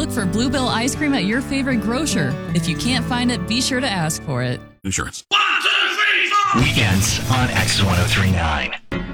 Look for Bluebell ice cream at your favorite grocer. If you can't find it, be sure to ask for it. Insurance. 1, 2, 3, 4. Weekends on X1039.